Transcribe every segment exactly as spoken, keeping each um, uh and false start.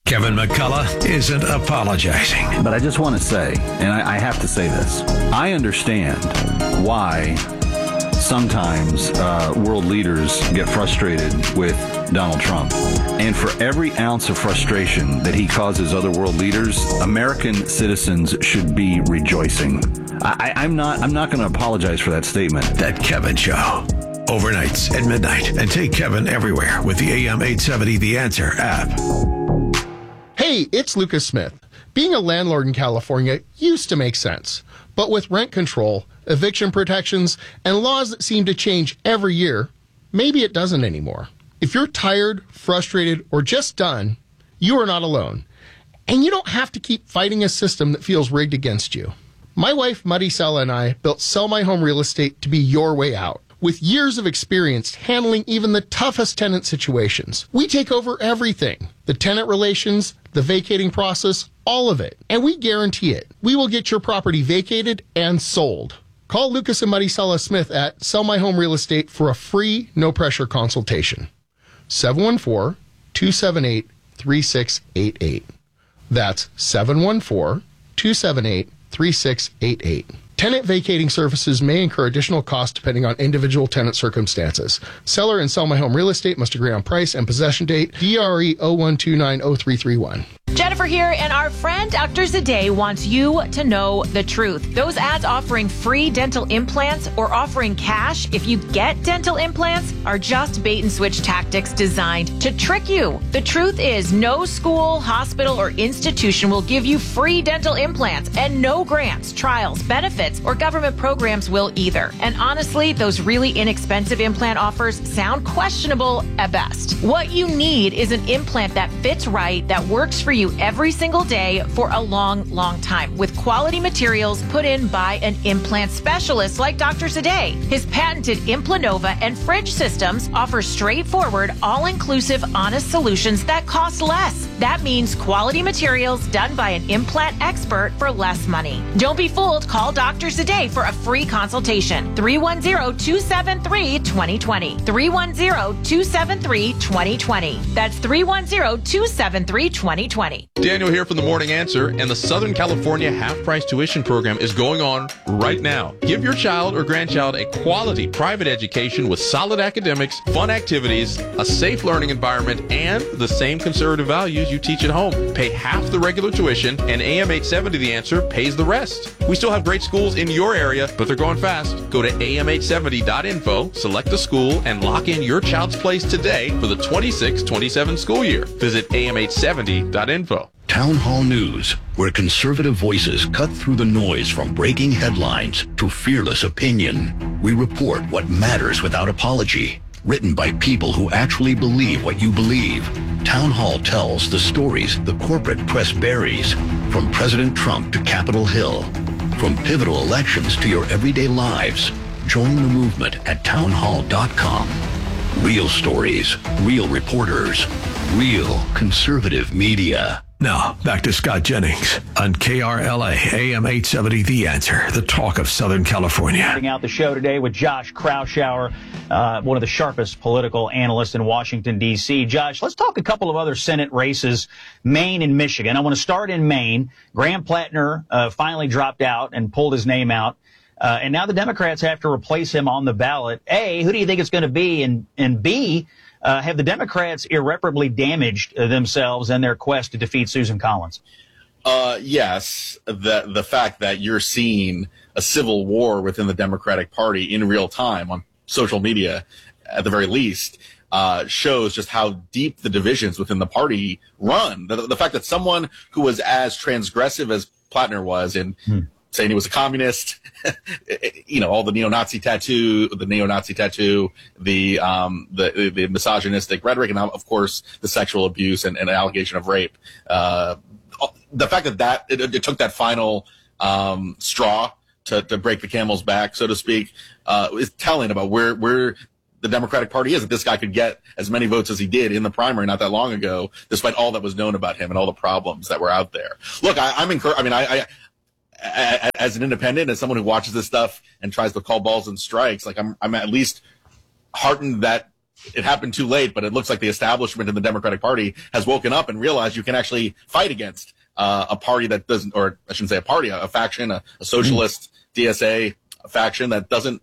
Kevin McCullough isn't apologizing. But I just want to say, and I, I have to say this, I understand why sometimes uh, world leaders get frustrated with Donald Trump. And for every ounce of frustration that he causes other world leaders, American citizens should be rejoicing. I, I'm not, I'm not going to apologize for that statement. That Kevin Show. Overnights at midnight. And take Kevin everywhere with the A M eight seventy The Answer app. Hey, it's Lucas Smith. Being a landlord in California used to make sense. But with rent control, eviction protections, and laws that seem to change every year, maybe it doesn't anymore. If you're tired, frustrated, or just done, you are not alone. And you don't have to keep fighting a system that feels rigged against you. My wife, Maricela, and I built Sell My Home Real Estate to be your way out. With years of experience handling even the toughest tenant situations, we take over everything. The tenant relations, the vacating process, all of it. And we guarantee it. We will get your property vacated and sold. Call Lucas and Maricela Smith at Sell My Home Real Estate for a free, no-pressure consultation. seven one four, two seven eight, three six eight eight. That's seven one four, two seven eight, three six eight eight. Tenant vacating services may incur additional costs depending on individual tenant circumstances. Seller and Sell My Home Real Estate must agree on price and possession date. D R E zero one two nine zero three three one. Jennifer here, and our friend Doctor Zadeh wants you to know the truth. Those ads offering free dental implants or offering cash if you get dental implants are just bait and switch tactics designed to trick you. The truth is, no school, hospital, or institution will give you free dental implants, and no grants, trials, benefits, or government programs will either. And honestly, those really inexpensive implant offers sound questionable at best. What you need is an implant that fits right, that works for you every single day for a long, long time, with quality materials put in by an implant specialist like Doctor Zadeh. His patented Implanova and French systems offer straightforward, all-inclusive, honest solutions that cost less. That means quality materials done by an implant expert for less money. Don't be fooled. Call Doctor Zadeh for a free consultation. three one zero, two seven three, two zero two zero. three one zero, two seven three, two zero two zero. That's three one zero, two seven three, two zero two zero. Daniel here from The Morning Answer, and the Southern California half-price tuition program is going on right now. Give your child or grandchild a quality private education with solid academics, fun activities, a safe learning environment, and the same conservative values you teach at home. Pay half the regular tuition, and A M eight seventy The Answer pays the rest. We still have great schools in your area, but they're going fast. Go to A M eight seventy dot info, select a school, and lock in your child's place today for the twenty-six twenty-seven school year. Visit A M eight seventy dot info. Town Hall News, where conservative voices cut through the noise from breaking headlines to fearless opinion. We report what matters without apology. Written by people who actually believe what you believe. Town Hall tells the stories the corporate press buries, from President Trump to Capitol Hill. From pivotal elections to your everyday lives. Join the movement at town hall dot com. Real stories, real reporters, real conservative media. Now, back to Scott Jennings on K R L A, A M eight seventy The Answer, the talk of Southern California. Starting out the show today with Josh Kraushaar, uh, one of the sharpest political analysts in Washington, D C. Josh, let's talk a couple of other Senate races, Maine and Michigan. I want to start in Maine. Graham Plattner uh, finally dropped out and pulled his name out. Uh, and now the Democrats have to replace him on the ballot. A, who do you think it's going to be? And, and B, Uh, have the Democrats irreparably damaged uh, themselves in their quest to defeat Susan Collins? Uh, yes, the the fact that you're seeing a civil war within the Democratic Party in real time on social media, at the very least, uh, shows just how deep the divisions within the party run. The, the fact that someone who was as transgressive as Plattner was in hmm. saying he was a communist, you know, all the neo-Nazi tattoo, the neo-Nazi tattoo, the, um, the, the misogynistic rhetoric, and of course, the sexual abuse and, and allegation of rape. Uh, the fact that that, it, it took that final, um, straw to, to break the camel's back, so to speak, uh, is telling about where, where the Democratic Party is. That this guy could get as many votes as he did in the primary not that long ago, despite all that was known about him and all the problems that were out there. Look, I, I'm encouraged. I mean, I, I, as an independent, as someone who watches this stuff and tries to call balls and strikes, like I'm, I'm at least heartened that it happened too late, but it looks like the establishment in the Democratic Party has woken up and realized you can actually fight against uh, a party that doesn't, or I shouldn't say a party, a, a faction, a, a socialist mm. D S A a faction that doesn't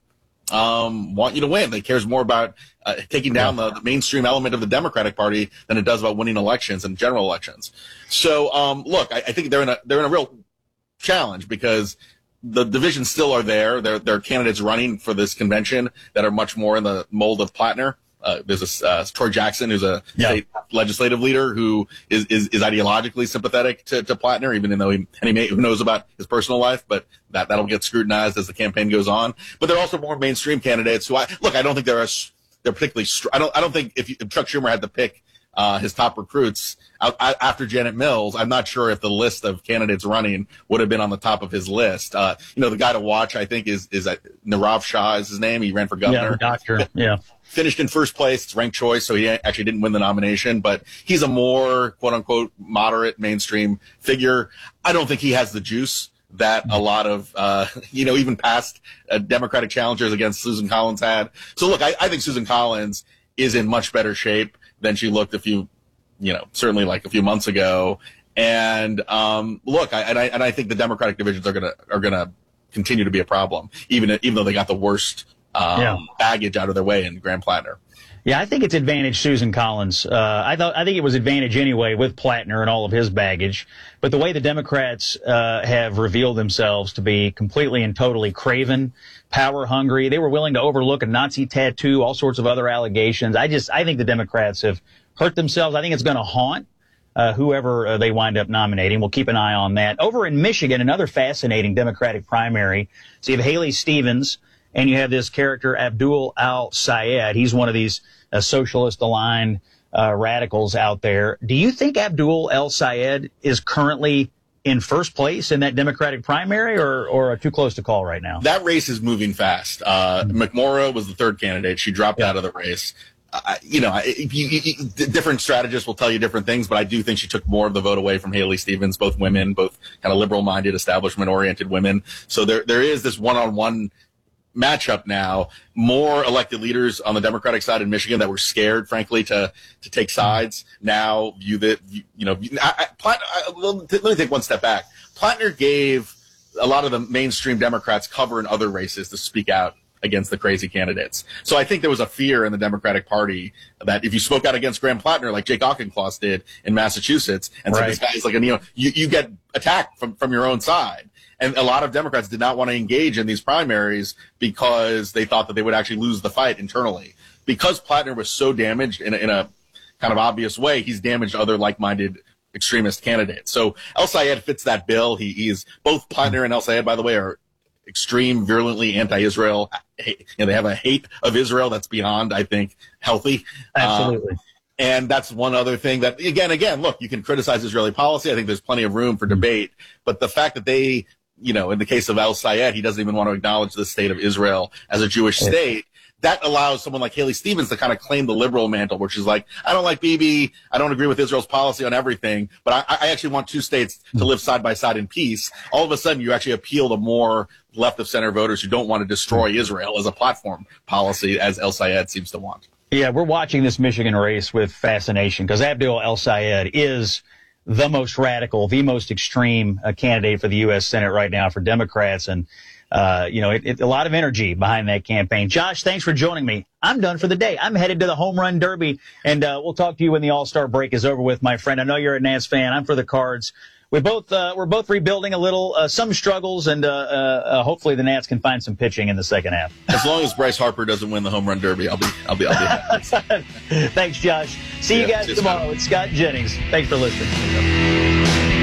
um, want you to win. That cares more about uh, taking down the, the mainstream element of the Democratic Party than it does about winning elections and general elections. So, um, look, I, I think they're in a they're in a real challenge because the divisions still are there. There, there are candidates running for this convention that are much more in the mold of Plattner. Uh, there's a uh, Troy Jackson, who's a yeah. state legislative leader who is, is, is ideologically sympathetic to, to Plattner, even though he, and he may, who knows about his personal life, but that, that'll get scrutinized as the campaign goes on. But there are also more mainstream candidates who I, look, I don't think they're, a, they're particularly, str- I don't, I don't think if, you, if Chuck Schumer had to pick, uh, his top recruits out, out, after Janet Mills, I'm not sure if the list of candidates running would have been on the top of his list. Uh, you know, the guy to watch, I think, is, is uh, Nirav Shah is his name. He ran for governor. Yeah, the doctor. Yeah. Finished in first place. It's ranked choice, so he actually didn't win the nomination, but he's a more quote unquote moderate mainstream figure. I don't think he has the juice that a lot of, uh, you know, even past uh, Democratic challengers against Susan Collins had. So look, I, I think Susan Collins is in much better shape than she looked a few, you know, certainly like a few months ago. And, um, look, I, and I, and I think the Democratic divisions are going to, are going to continue to be a problem, even, even though they got the worst, um, yeah. baggage out of their way in Graham Plattner. Yeah, I think it's advantage Susan Collins. Uh, I thought I think it was advantage anyway with Plattner and all of his baggage. But the way the Democrats uh, have revealed themselves to be completely and totally craven, power hungry, they were willing to overlook a Nazi tattoo, all sorts of other allegations. I just I think the Democrats have hurt themselves. I think it's going to haunt uh, whoever uh, they wind up nominating. We'll keep an eye on that. Over in Michigan, another fascinating Democratic primary. So you have Haley Stevens. And you have this character, Abdul al-Sayed. He's one of these uh, socialist-aligned uh, radicals out there. Do you think Abdul al-Sayed is currently in first place in that Democratic primary, or, or too close to call right now? That race is moving fast. Uh, mm-hmm. McMorrow was the third candidate. She dropped yeah. out of the race. Uh, you know, you, you, you, different strategists will tell you different things, but I do think she took more of the vote away from Haley Stevens, both women, both kind of liberal-minded, establishment-oriented women. So there, there is this one-on-one matchup now. More elected leaders on the Democratic side in Michigan that were scared, frankly, to to take sides now view that, you know, I, I, Platt, I, let me take one step back. Plattner gave a lot of the mainstream Democrats cover in other races to speak out against the crazy candidates. So I think there was a fear in the Democratic Party that if you spoke out against Graham Plattner, like Jake Auchincloss did in Massachusetts, and right. so this guy's like, you know, you, you get attacked from, from your own side. And a lot of Democrats did not want to engage in these primaries because they thought that they would actually lose the fight internally. Because Plattner was so damaged in a, in a kind of obvious way, he's damaged other like-minded extremist candidates. So el-Sayed fits that bill. He, he is both Plattner and el-Sayed, by the way, are extreme, virulently anti-Israel. You know, they have a hate of Israel that's beyond, I think, healthy. Absolutely. Um, And that's one other thing that, again, again, look, you can criticize Israeli policy. I think there's plenty of room for debate. But the fact that they, you know, in the case of el-Sayed, he doesn't even want to acknowledge the state of Israel as a Jewish state. That allows someone like Haley Stevens to kind of claim the liberal mantle, which is like, I don't like Bibi, I don't agree with Israel's policy on everything, but I, I actually want two states to live side by side in peace. All of a sudden, you actually appeal to more left of center voters who don't want to destroy Israel as a platform policy, as el-Sayed seems to want. Yeah, we're watching this Michigan race with fascination because Abdul al-Sayed is the most radical, the most extreme uh, candidate for the U S Senate right now for Democrats. And, uh, you know, it, it, a lot of energy behind that campaign. Josh, thanks for joining me. I'm done for the day. I'm headed to the Home Run Derby, and uh, we'll talk to you when the All-Star break is over with, my friend. I know you're a Nats fan. I'm for the Cards. We both uh, we're both rebuilding a little, uh, some struggles, and uh, uh, hopefully the Nats can find some pitching in the second half. As long as Bryce Harper doesn't win the Home Run Derby, I'll be I'll be I'll be happy. Thanks, Josh. See yeah, you guys tomorrow. Man. It's Scott Jennings. Thanks for listening.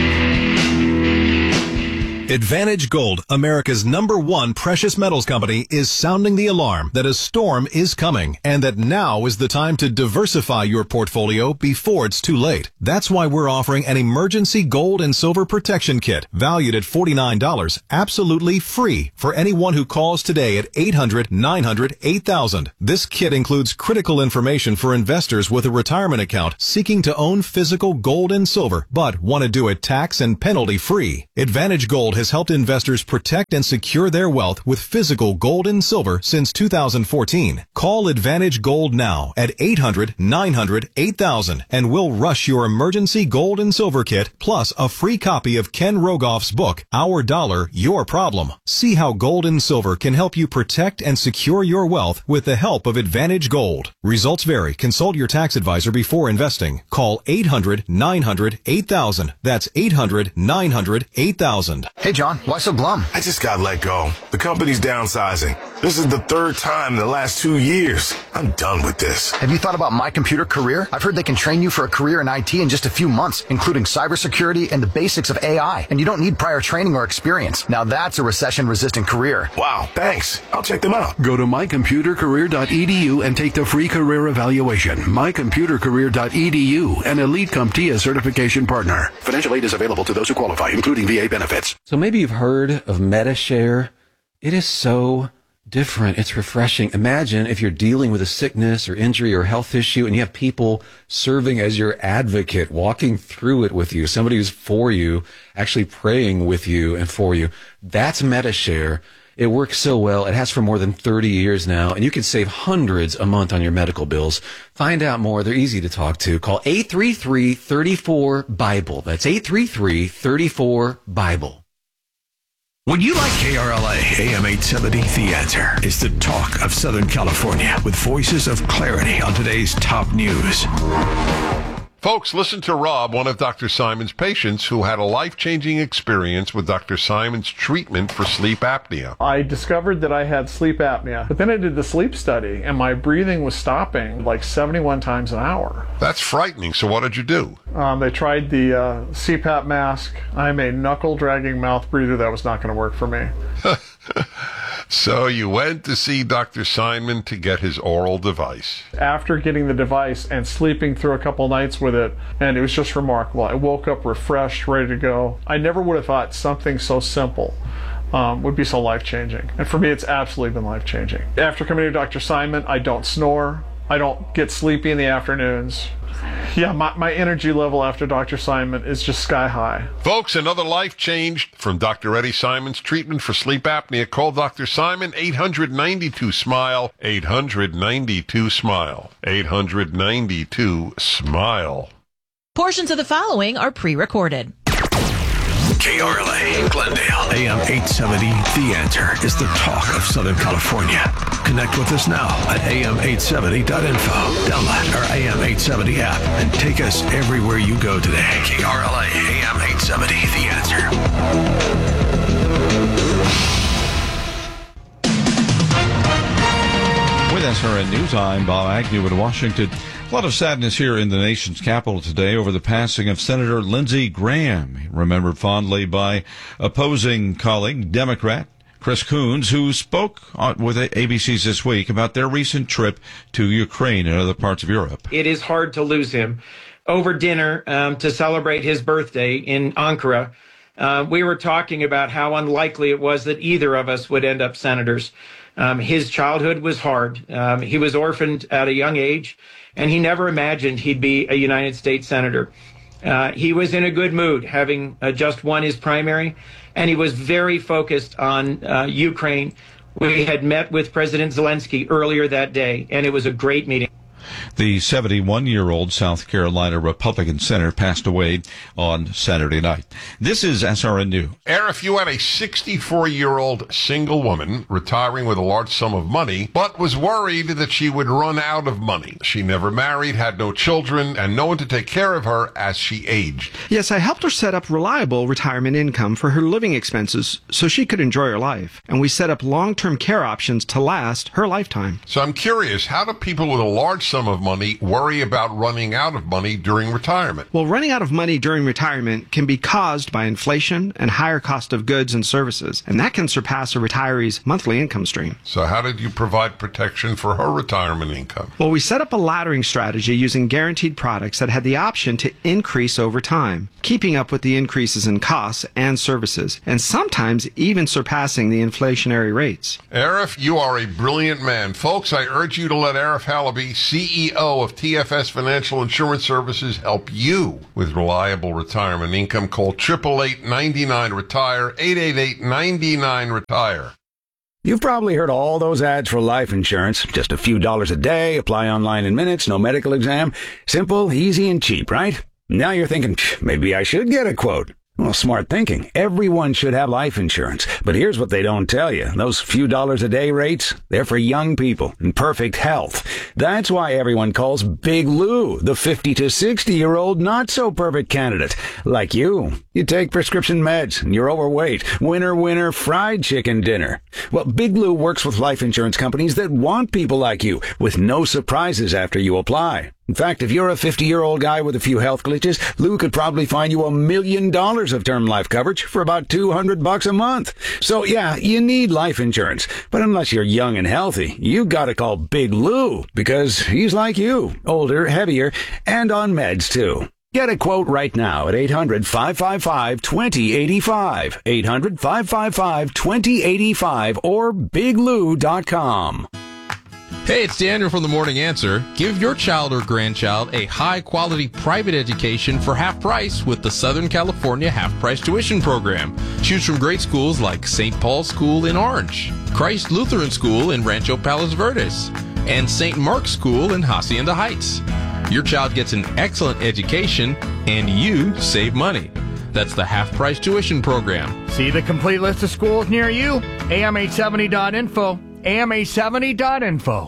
Advantage Gold, America's number one precious metals company, is sounding the alarm that a storm is coming and that now is the time to diversify your portfolio before it's too late. That's why we're offering an emergency gold and silver protection kit valued at forty-nine dollars, absolutely free for anyone who calls today at eight hundred, nine hundred, eight thousand. This kit includes critical information for investors with a retirement account seeking to own physical gold and silver but want to do it tax and penalty free. Advantage Gold Gold has helped investors protect and secure their wealth with physical gold and silver since two thousand fourteen. Call Advantage Gold now at eight hundred, nine hundred, eight thousand and we'll rush your emergency gold and silver kit plus a free copy of Ken Rogoff's book, Our Dollar, Your Problem. See how gold and silver can help you protect and secure your wealth with the help of Advantage Gold. Results vary. Consult your tax advisor before investing. Call eight hundred, nine hundred, eight thousand. That's eight hundred, nine hundred, eight thousand. Hey, John, why so glum? I just got let go. The company's downsizing. This is the third time in the last two years. I'm done with this. Have you thought about My Computer Career? I've heard they can train you for a career in I T in just a few months, including cybersecurity and the basics of A I. And you don't need prior training or experience. Now that's a recession-resistant career. Wow, thanks. I'll check them out. Go to my computer career dot e d u and take the free career evaluation. my computer career dot e d u, an Elite CompTIA certification partner. Financial aid is available to those who qualify, including V A benefits. So maybe you've heard of MediShare. It is so different. It's refreshing. Imagine if you're dealing with a sickness or injury or health issue and you have people serving as your advocate, walking through it with you, somebody who's for you, actually praying with you and for you. That's MediShare. It works so well. It has for more than thirty years now, and you can save hundreds a month on your medical bills. Find out more. They're easy to talk to. Call eight three three, three four, Bible. That's eight three three, three four, Bible. Would you like K R L A A M eight seventy? The Answer is the talk of Southern California with voices of clarity on today's top news. Folks, listen to Rob, one of Doctor Simon's patients who had a life-changing experience with Doctor Simon's treatment for sleep apnea. I discovered that I had sleep apnea, but then I did the sleep study, and my breathing was stopping like seventy-one times an hour. That's frightening. So what did you do? Um, they tried the uh, C PAP mask. I'm a knuckle-dragging mouth breather. That was not going to work for me. So you went to see Doctor Simon to get his oral device. After getting the device and sleeping through a couple nights with it, and it was just remarkable. I woke up refreshed, ready to go. I never would have thought something so simple um, would be so life-changing. And for me, it's absolutely been life-changing. After coming to Doctor Simon, I don't snore. I don't get sleepy in the afternoons. Yeah, my, my energy level after Doctor Simon is just sky high. Folks, another life changed from Doctor Eddie Simon's treatment for sleep apnea. Call Doctor Simon, eight hundred, ninety-two, SMILE, eight hundred, ninety-two, SMILE, eight hundred, ninety-two, SMILE. Portions of the following are pre-recorded. K R L A, Glendale, A M eight seventy. The Answer is the talk of Southern California. Connect with us now at A M eight seventy dot info. Download our A M eight seventy app and take us everywhere you go today. K R L A, A M eight seventy. The Answer. With S R N News, I'm Bob Agnew in Washington. A lot of sadness here in the nation's capital today over the passing of Senator Lindsey Graham, remembered fondly by opposing colleague, Democrat Chris Coons, who spoke with A B C's This Week about their recent trip to Ukraine and other parts of Europe. It is hard to lose him. Over dinner um, to celebrate his birthday in Ankara, uh, we were talking about how unlikely it was that either of us would end up senators. Um, his childhood was hard. Um, he was orphaned at a young age, and he never imagined he'd be a United States senator. Uh, he was in a good mood, having uh, just won his primary, and he was very focused on uh, Ukraine. We had met with President Zelensky earlier that day, and it was a great meeting. The seventy-one-year-old South Carolina Republican senator passed away on Saturday night. This is S R N News. Arif, you had a sixty-four-year-old single woman retiring with a large sum of money, but was worried that she would run out of money. She never married, had no children, and no one to take care of her as she aged. Yes, I helped her set up reliable retirement income for her living expenses so she could enjoy her life. And we set up long-term care options to last her lifetime. So I'm curious, how do people with a large sum of money worry about running out of money during retirement? Well, running out of money during retirement can be caused by inflation and higher cost of goods and services, and that can surpass a retiree's monthly income stream. So how did you provide protection for her retirement income? Well, we set up a laddering strategy using guaranteed products that had the option to increase over time, keeping up with the increases in costs and services, and sometimes even surpassing the inflationary rates. Arif, you are a brilliant man. Folks, I urge you to let Arif Halaby, C C E O of T F S Financial Insurance Services, help you with reliable retirement income. Call eight eight eight, nine nine, retire, eight eight eight, nine nine, retire. You've probably heard all those ads for life insurance. Just a few dollars a day, apply online in minutes, no medical exam. Simple, easy, and cheap, right? Now you're thinking, maybe I should get a quote. Well, smart thinking. Everyone should have life insurance. But here's what they don't tell you. Those few dollars a day rates, they're for young people in perfect health. That's why everyone calls Big Lou the fifty to sixty-year-old not-so-perfect candidate. Like you. You take prescription meds, and you're overweight. Winner, winner, fried chicken dinner. Well, Big Lou works with life insurance companies that want people like you, with no surprises after you apply. In fact, if you're a fifty-year-old guy with a few health glitches, Lou could probably find you a million dollars of term life coverage for about two hundred bucks a month. So yeah, you need life insurance. But unless you're young and healthy, you gotta call Big Lou, because he's like you, older, heavier, and on meds too. Get a quote right now at eight hundred, five five five, two zero eight five, eight hundred, five five five, two zero eight five, or big lou dot com. Hey, it's Daniel from The Morning Answer. Give your child or grandchild a high-quality private education for half price with the Southern California Half-Price Tuition Program. Choose from great schools like Saint Paul's School in Orange, Christ Lutheran School in Rancho Palos Verdes, and Saint Mark's School in Hacienda Heights. Your child gets an excellent education, and you save money. That's the Half-Price Tuition Program. See the complete list of schools near you? A M eight seventy dot info. A M eight seventy dot info.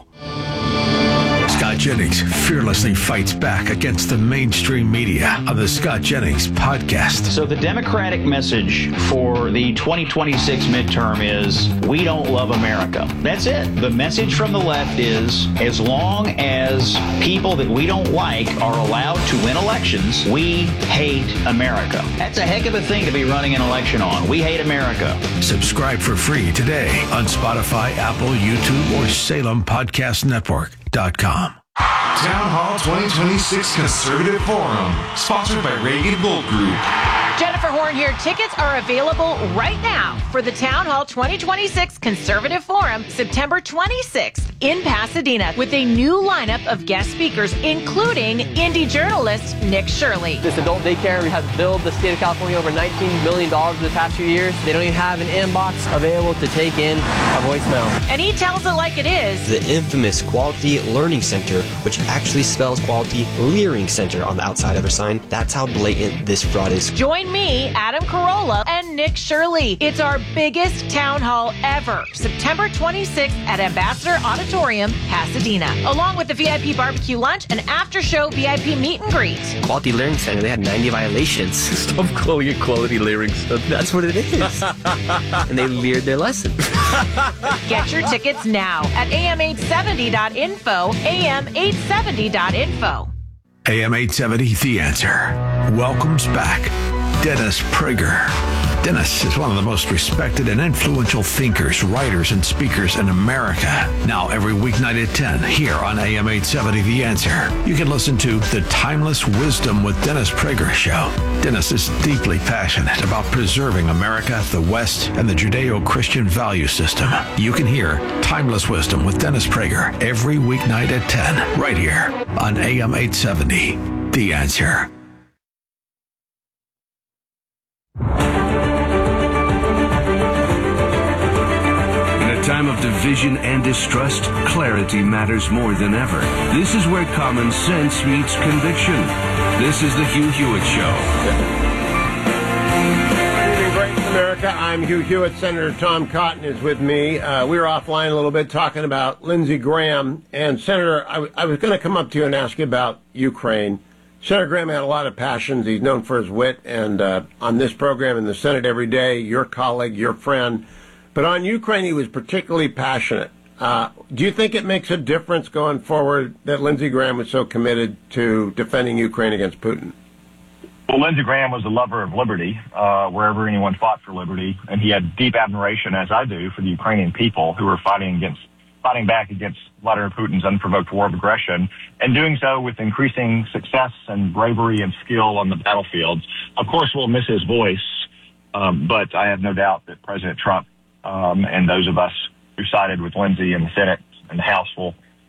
Scott Jennings fearlessly fights back against the mainstream media on the Scott Jennings podcast. So the Democratic message for the twenty twenty-six midterm is, we don't love America. That's it. The message from the left is, as long as people that we don't like are allowed to win elections, we hate America. That's a heck of a thing to be running an election on. We hate America. Subscribe for free today on Spotify, Apple, YouTube, or Salem Podcast Network dot com. Town Hall twenty twenty-six Conservative Forum, sponsored by Reagan Gold Group. Jennifer Horn here. Tickets are available right now for the Town Hall twenty twenty-six Conservative Forum, September twenty-sixth in Pasadena, with a new lineup of guest speakers, including indie journalist Nick Shirley. This adult daycare has billed the state of California over nineteen million dollars in the past few years. They don't even have an inbox available to take in a voicemail. And he tells it like it is. The infamous Quality Learning Center, which actually spells Quality Leering Center on the outside of their sign. That's how blatant this fraud is. Join me, Adam Carolla, and Nick Shirley. It's our biggest town hall ever, September twenty-sixth at Ambassador Auditorium, Pasadena, along with the V I P barbecue lunch and after-show V I P meet and greet. Quality Learning Center, they had ninety violations. Stop calling it Quality Learning Center. That's what it is. And they leered their lesson. Get your tickets now at A M eight seventy dot info, A M eight seventy dot info. A M eight seventy, The Answer, welcomes back Dennis Prager. Dennis is one of the most respected and influential thinkers, writers, and speakers in America. Now, every weeknight at ten, here on A M eight seventy, The Answer, you can listen to The Timeless Wisdom with Dennis Prager show. Dennis is deeply passionate about preserving America, the West, and the Judeo-Christian value system. You can hear Timeless Wisdom with Dennis Prager every weeknight at ten, right here on A M eight seventy, The Answer. Time of division and distrust, clarity matters more than ever. This is where common sense meets conviction. This is the Hugh Hewitt Show. Good evening, great America. I'm Hugh Hewitt. Senator Tom Cotton is with me. Uh, we were offline a little bit talking about Lindsey Graham. And Senator, I, w- I was going to come up to you and ask you about Ukraine. Senator Graham had a lot of passions. He's known for his wit. And uh, on this program in the Senate every day, your colleague, your friend. But on Ukraine, he was particularly passionate. Uh, do you think it makes a difference going forward that Lindsey Graham was so committed to defending Ukraine against Putin? Well, Lindsey Graham was a lover of liberty, uh, wherever anyone fought for liberty, and he had deep admiration, as I do, for the Ukrainian people who were fighting against, fighting back against Vladimir Putin's unprovoked war of aggression, and doing so with increasing success and bravery and skill on the battlefield. Of course, we'll miss his voice, um, but I have no doubt that President Trump Um, and those of us who sided with Lindsey in the Senate and the House will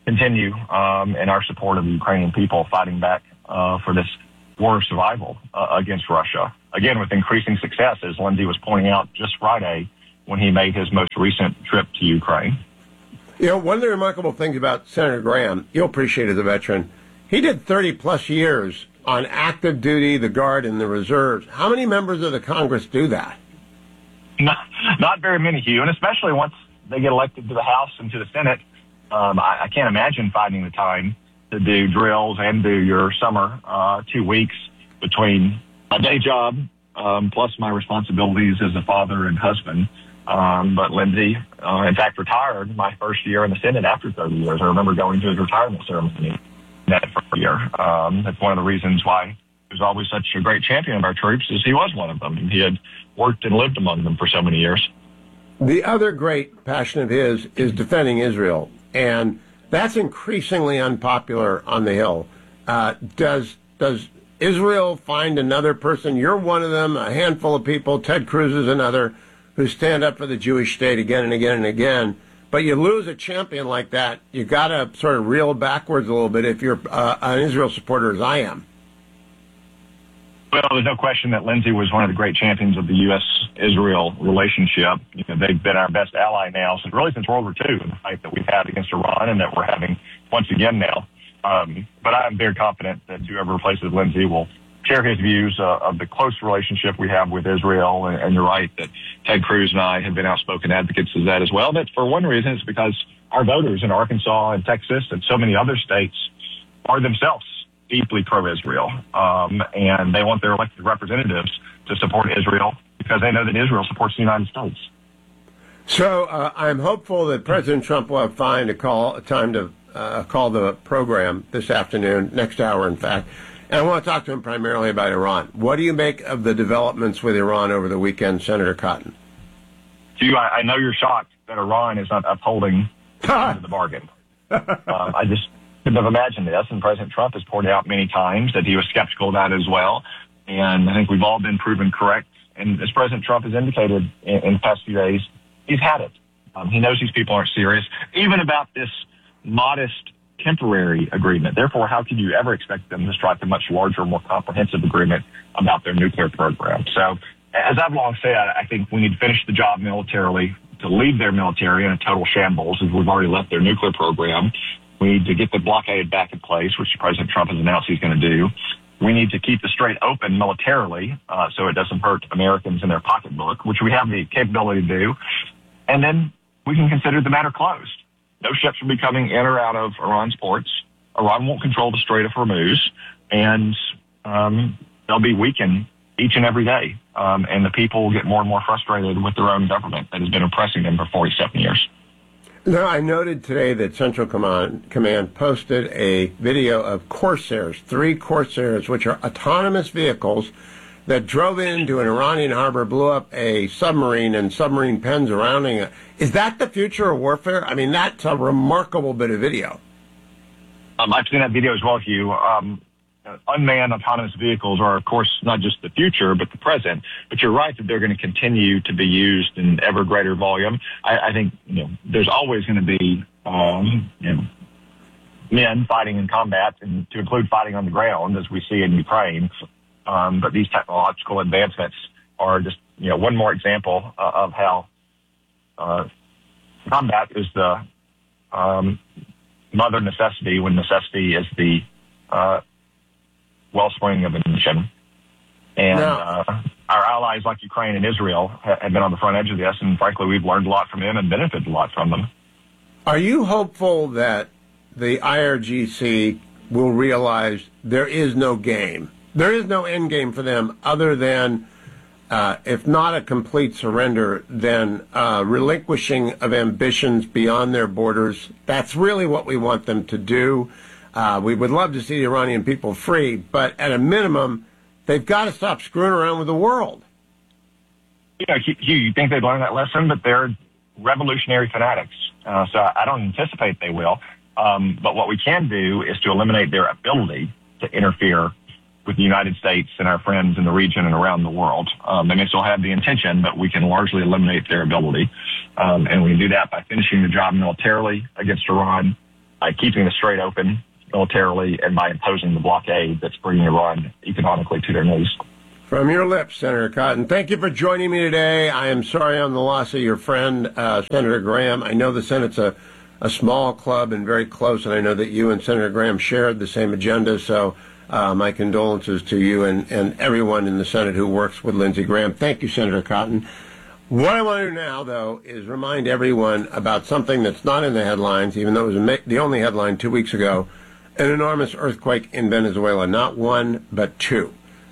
continue um, in our support of the Ukrainian people fighting back uh, for this war of survival uh, against Russia. Again, with increasing success, as Lindsey was pointing out just Friday when he made his most recent trip to Ukraine. You know, one of the remarkable things about Senator Graham, you'll appreciate as a veteran, he did thirty plus years on active duty, the Guard, and the reserves. How many members of the Congress do that? Not, not very many, Hugh, and especially once they get elected to the House and to the Senate, um, I, I can't imagine finding the time to do drills and do your summer uh, two weeks between my day job um, plus my responsibilities as a father and husband. Um, but Lindsey, uh, in fact, retired my first year in the Senate after thirty years. I remember going to his retirement ceremony that first year. Um, that's one of the reasons why he was always such a great champion of our troops, is he was one of them. He had worked and lived among them for so many years. The other great passion of his is defending Israel, and that's increasingly unpopular on the Hill. Uh, does does Israel find another person? You're one of them, a handful of people, Ted Cruz is another, who stand up for the Jewish state again and again and again. But you lose a champion like that, you got to sort of reel backwards a little bit if you're uh, an Israel supporter, as I am. Well, there's no question that Lindsey was one of the great champions of the U S Israel relationship. You know, they've been our best ally now, since really since World War Two, in the fight that we've had against Iran and that we're having once again now. Um, but I'm very confident that whoever replaces Lindsey will share his views uh, of the close relationship we have with Israel. And, and you're right that Ted Cruz and I have been outspoken advocates of that as well. And that's for one reason, it's because our voters in Arkansas and Texas and so many other states are themselves deeply pro-Israel. Um, and they want their elected representatives to support Israel because they know that Israel supports the United States. So uh, I'm hopeful that President Trump will have time to call, time to uh, call the program this afternoon, next hour, in fact. And I want to talk to him primarily about Iran. What do you make of the developments with Iran over the weekend, Senator Cotton? Hugh, I, I know you're shocked that Iran is not upholding the bargain. um, I just couldn't have imagined this, and President Trump has pointed out many times that he was skeptical of that as well. And I think we've all been proven correct. And as President Trump has indicated in, in the past few days, he's had it. Um, he knows these people aren't serious, even about this modest temporary agreement. Therefore, how could you ever expect them to strike a much larger, more comprehensive agreement about their nuclear program? So, as I've long said, I think we need to finish the job militarily, to leave their military in a total shambles, as we've already left their nuclear program. We need to get the blockade back in place, which President Trump has announced he's going to do. We need to keep the strait open militarily, uh, so it doesn't hurt Americans in their pocketbook, which we have the capability to do. And then we can consider the matter closed. No ships will be coming in or out of Iran's ports. Iran won't control the Strait of Hormuz, and um, they'll be weakened each and every day. Um, and the people will get more and more frustrated with their own government that has been oppressing them for forty-seven years. Now, I noted today that Central Command, Command posted a video of Corsairs, three Corsairs, which are autonomous vehicles that drove into an Iranian harbor, blew up a submarine and submarine pens surrounding it. Is that the future of warfare? I mean, that's a remarkable bit of video. Um, I've seen that video as well, Hugh. Um, unmanned autonomous vehicles are, of course, not just the future, but the present. But you're right that they're going to continue to be used in ever greater volume. I, I think you know there's always going to be um, you know, men fighting in combat, and to include fighting on the ground, as we see in Ukraine. Um, but these technological advancements are just, you know, one more example uh, of how uh, combat is the um, mother necessity when necessity is the uh, wellspring of invention. And uh, our allies like Ukraine and Israel ha- have been on the front edge of this, and frankly, we've learned a lot from them and benefited a lot from them. Are you hopeful that the I R G C will realize there is no game? There is no end game for them other than, uh, if not a complete surrender, then uh, relinquishing of ambitions beyond their borders. That's really what we want them to do. Uh, we would love to see the Iranian people free, but at a minimum, they've got to stop screwing around with the world. You know, Hugh, you think they'd learn that lesson, but they're revolutionary fanatics. Uh, so I don't anticipate they will. Um, but what we can do is to eliminate their ability to interfere with the United States and our friends in the region and around the world. Um, they may still have the intention, but we can largely eliminate their ability. Um, and we can do that by finishing the job militarily against Iran, by keeping the strait open militarily and by imposing the blockade that's bringing Iran economically to their knees. From your lips, Senator Cotton. Thank you for joining me today. I am sorry on the loss of your friend, uh, Senator Graham. I know the Senate's a, a small club and very close, and I know that you and Senator Graham shared the same agenda, so uh, my condolences to you and, and everyone in the Senate who works with Lindsey Graham. Thank you, Senator Cotton. What I want to do now, though, is remind everyone about something that's not in the headlines, even though it was ma- the only headline two weeks ago, an enormous earthquake in Venezuela, not one, but two.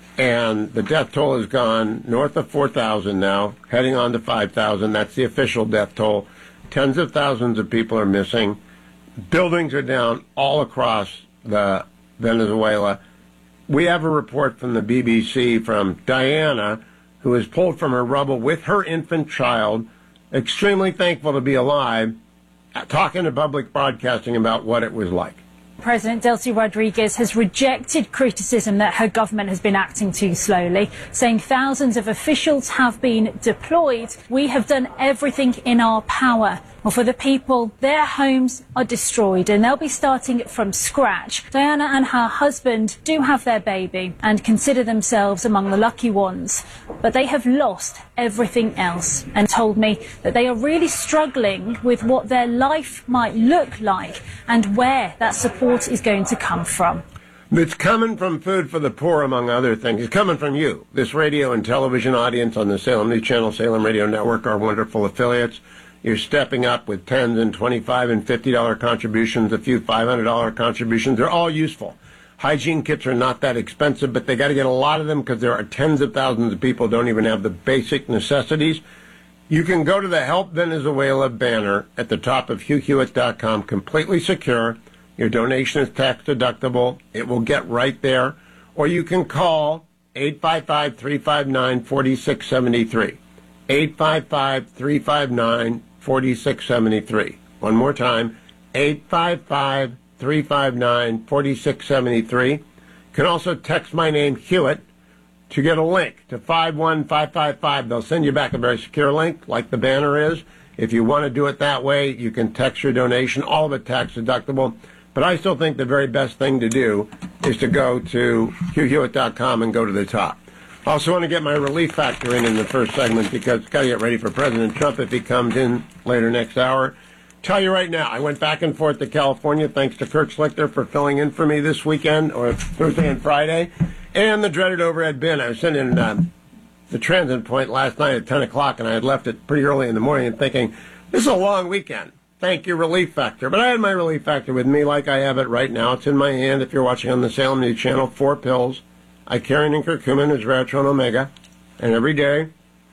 And the death toll has gone north of four thousand now, heading on to five thousand. That's the official death toll. Tens of thousands of people are missing. Buildings are down all across the Venezuela. We have a report from the B B C from Diana, who was pulled from her rubble with her infant child, extremely thankful to be alive, talking to public broadcasting about what it was like. President Delcy Rodriguez has rejected criticism that her government has been acting too slowly, saying thousands of officials have been deployed. We have done everything in our power. Well, for the people, their homes are destroyed and they'll be starting from scratch. Diana and her husband do have their baby and consider themselves among the lucky ones, but they have lost everything else and told me that they are really struggling with what their life might look like and where that support is going to come from. It's coming from Food for the Poor, among other things. It's coming from you, this radio and television audience on the Salem News Channel, Salem Radio Network, our wonderful affiliates. You're stepping up with tens and twenty-five and fifty dollar contributions, a few five hundred dollar contributions. They're all useful. Hygiene kits are not that expensive, but they got to get a lot of them because there are tens of thousands of people who don't even have the basic necessities. You can go to the Help Venezuela banner at the top of Hugh Hewitt dot com, completely secure. Your donation is tax deductible. It will get right there. Or you can call eight five five, three five nine, four six seven three. eight five five, three five nine, four six seven three. One more time, eight five five, three five nine, four six seven three. You can also text my name, Hewitt, to get a link to five one five five five. They'll send you back a very secure link, like the banner is. If you want to do it that way, you can text your donation, all of it tax deductible. But I still think the very best thing to do is to go to Hugh Hewitt dot com and go to the top. I also want to get my relief factor in in the first segment because it's got to get ready for President Trump if he comes in later next hour. Tell you right now, I went back and forth to California thanks to Kirk Slichter for filling in for me this weekend, or Thursday and Friday, and the dreaded overhead bin. I was sitting in um, the transit point last night at ten o'clock, and I had left it pretty early in the morning and thinking, this is a long weekend. Thank you, Relief Factor. But I had my Relief Factor with me like I have it right now. It's in my hand. If you're watching on the Salem News Channel, four pills. Icarian and curcumin, resveratrol, and omega. And every day,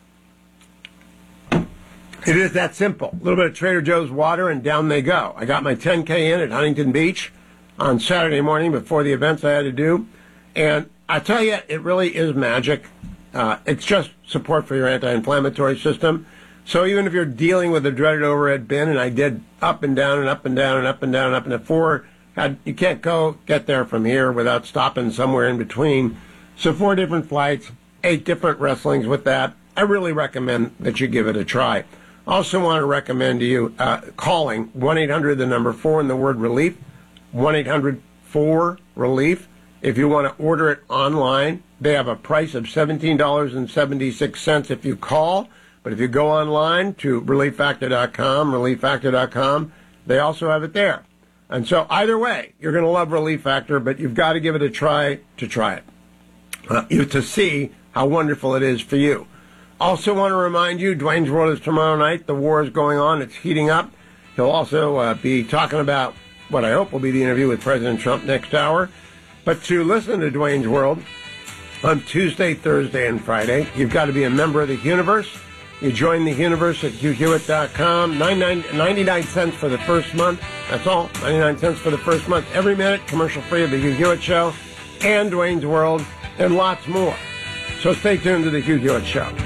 it is that simple. A little bit of Trader Joe's water, and down they go. I got my ten K in at Huntington Beach on Saturday morning before the events I had to do. And I tell you, it really is magic. Uh, it's just support for your anti-inflammatory system. So even if you're dealing with a dreaded overhead bin, and I did up and down and up and down and up and down and up and down, four, had, you can't go get there from here without stopping somewhere in between. So four different flights, eight different wrestlings with that. I really recommend that you give it a try. Also want to recommend to you uh, calling one eight hundred, the number four, and the word relief, one eight hundred four relief. If you want to order it online, they have a price of seventeen dollars and seventy-six cents if you call. But if you go online to relief factor dot com, relief factor dot com, they also have it there. And so either way, you're going to love Relief Factor, but you've got to give it a try to try it, uh, you, to see how wonderful it is for you. Also want to remind you, Dwayne's World is tomorrow night. The war is going on. It's heating up. He'll also uh, be talking about what I hope will be the interview with President Trump next hour. But to listen to Dwayne's World on Tuesday, Thursday, and Friday, you've got to be a member of the Universe. You join the Universe at Hugh Hewitt dot com. ninety-nine cents for the first month. That's all. ninety-nine cents for the first month. Every minute, commercial free of the Hugh Hewitt Show and Dwayne's World and lots more. So stay tuned to the Hugh Hewitt Show.